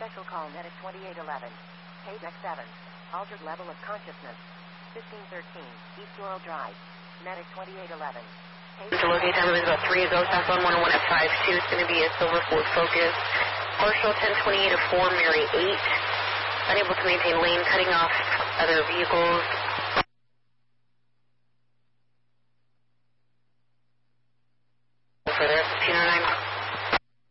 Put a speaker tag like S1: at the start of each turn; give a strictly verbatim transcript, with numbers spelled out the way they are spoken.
S1: Special call medic twenty-eight eleven. Page X seven. Altered level of consciousness. fifteen thirteen. East Laurel Drive. Medic twenty-eight eleven.
S2: To locate time is about three ago, South one one one at five two. It's going to be a Silver Ford Focus. Partial ten twenty-eight to four, Mary eight. Unable to maintain lane, cutting off other vehicles.